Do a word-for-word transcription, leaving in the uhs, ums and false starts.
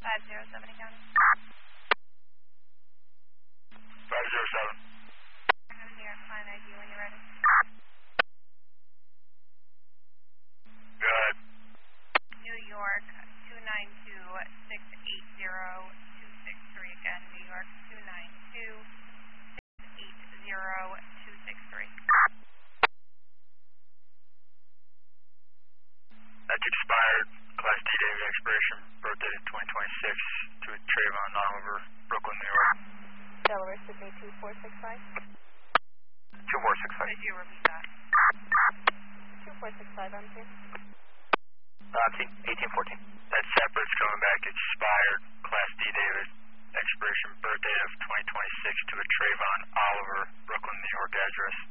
five zero seven account. five zero seven. New York client I D when you're ready. Go ahead. New York two nine two six eight zero two six three. Again, New York two nine two six eight zero two six three. That's expired. Class D David expiration, birthday twenty twenty-six to Trayvon Oliver, Brooklyn, New York. Delaware Sydney two four six five. two four six five. Did you repeat that? two four six five, I'm here. Uh, eighteen fourteen. That's separate. It's coming back. Expired. Class D David expiration, birthday of twenty twenty-six to a Trayvon Oliver, Brooklyn, New York address.